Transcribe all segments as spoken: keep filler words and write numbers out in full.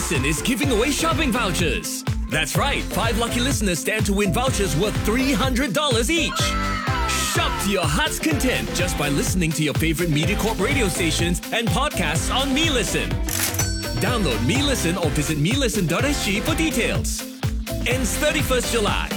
Listen is giving away shopping vouchers. That's right, five lucky listeners stand to win vouchers worth three hundred dollars each. Shop to your heart's content just by listening to your favorite MediaCorp radio stations and podcasts on MeListen. Download MeListen or visit me listen dot s g for details. Ends thirty-first July.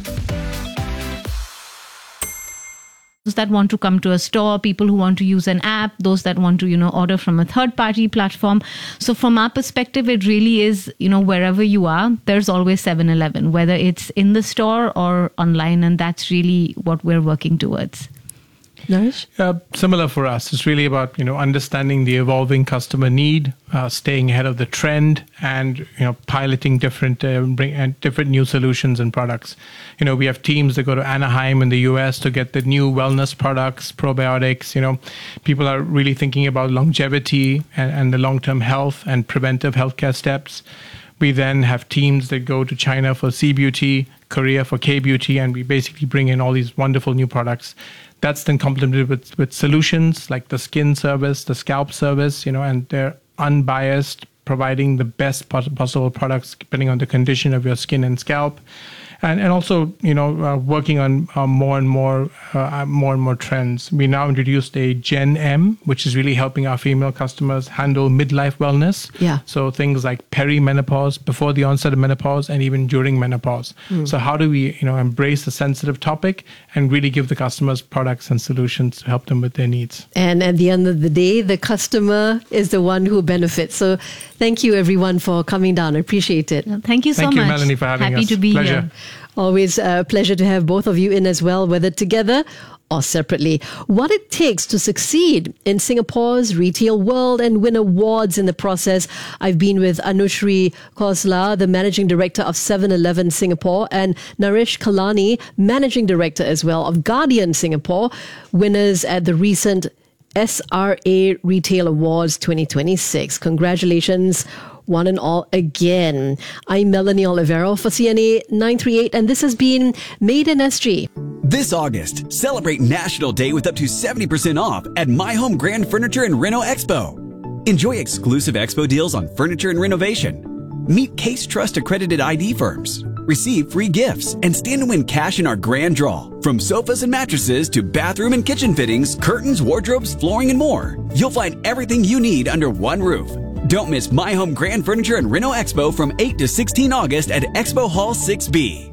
Those that want to come to a store, people who want to use an app, those that want to, you know, order from a third-party platform. So from our perspective, it really is, you know, wherever you are, there's always seven eleven, whether it's in the store or online. And that's really what we're working towards. Naresh? Uh, similar for us. It's really about, you know, understanding the evolving customer need, uh, staying ahead of the trend, and, you know, piloting different uh, bring, uh, different new solutions and products. You know, we have teams that go to Anaheim in the U S to get the new wellness products, probiotics. You know, people are really thinking about longevity and, and the long-term health and preventive healthcare steps. We then have teams that go to China for C-Beauty, Korea for K-Beauty, and we basically bring in all these wonderful new products. That's then complemented with, with solutions like the skin service, the scalp service, you know, and they're unbiased, providing the best possible products depending on the condition of your skin and scalp. And and also, you know, uh, working on uh, more and more, uh, more and more trends. We now introduced a Gen M, which is really helping our female customers handle midlife wellness. Yeah. So things like perimenopause, before the onset of menopause, and even during menopause. Mm. So how do we, you know, embrace the sensitive topic and really give the customers products and solutions to help them with their needs? And at the end of the day, the customer is the one who benefits. So thank you, everyone, for coming down. I appreciate it. Thank you so Thank much. you, Melanie, for having Happy us. to be Pleasure. here. Always a pleasure to have both of you in as well, whether together or separately. What it takes to succeed in Singapore's retail world and win awards in the process. I've been with Anushri Khosla, the Managing Director of seven eleven Singapore, and Naresh Kalani, Managing Director as well of Guardian Singapore, winners at the recent S R A Retail Awards twenty twenty-six. Congratulations, one and all, again. I'm Melanie Olivero for C N A nine thirty-eight, and this has been Made in S G. This August, celebrate National Day with up to seventy percent off at My Home Grand Furniture and Reno Expo. Enjoy exclusive expo deals on furniture and renovation. Meet Case Trust accredited I D firms. Receive free gifts and stand to win cash in our grand draw. From sofas and mattresses to bathroom and kitchen fittings, curtains, wardrobes, flooring, and more. You'll find everything you need under one roof. Don't miss My Home Grand Furniture and Reno Expo from eight to sixteen August at Expo Hall six B.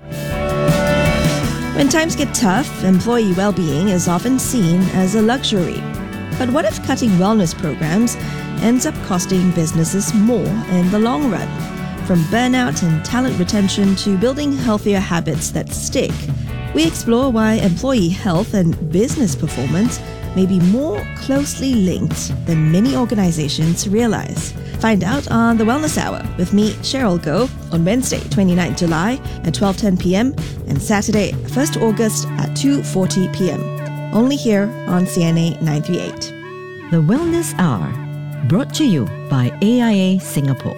When times get tough, employee well-being is often seen as a luxury. But what if cutting wellness programs ends up costing businesses more in the long run? From burnout and talent retention to building healthier habits that stick, we explore why employee health and business performance may be more closely linked than many organizations realize. Find out on The Wellness Hour with me, Cheryl Goh, on Wednesday, twenty-ninth July at twelve ten p.m. and Saturday, first August at two forty p.m. Only here on C N A nine thirty-eight. The Wellness Hour, brought to you by A I A Singapore.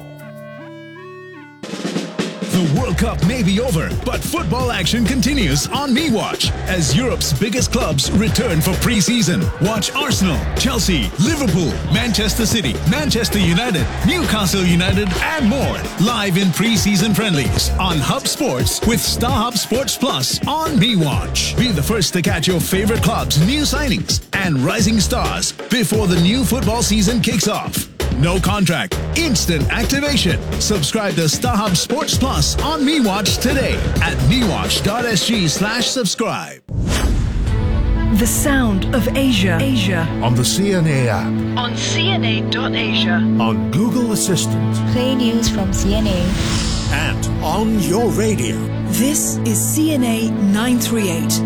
The World Cup may be over, but football action continues on MeWatch as Europe's biggest clubs return for pre-season. Watch Arsenal, Chelsea, Liverpool, Manchester City, Manchester United, Newcastle United, and more live in pre-season friendlies on Hub Sports with StarHub Sports Plus on MeWatch. Be the first to catch your favorite clubs' new signings and rising stars before the new football season kicks off. No contract, instant activation. Subscribe to StarHub Sports Plus on MeWatch today at mewatch.sg slash subscribe. The sound of Asia. Asia. On the C N A app. On C N A dot asia. On Google Assistant. Play news from C N A. And on your radio. This is C N A nine thirty-eight.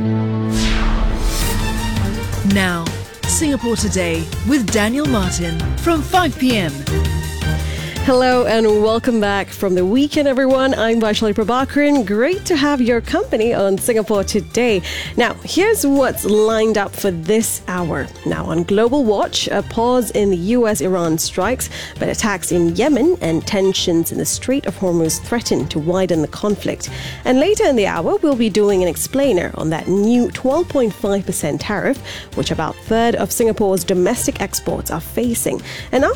Now, Singapore Today with Daniel Martin from five p.m. Hello and welcome back from the weekend, everyone. I'm Vaishali Prabhakaran. Great to have your company on Singapore Today. Now, here's what's lined up for this hour. Now, on Global Watch, a pause in the U S-Iran strikes, but attacks in Yemen and tensions in the Strait of Hormuz threaten to widen the conflict. And later in the hour, we'll be doing an explainer on that new twelve point five percent tariff, which about a third of Singapore's domestic exports are facing. And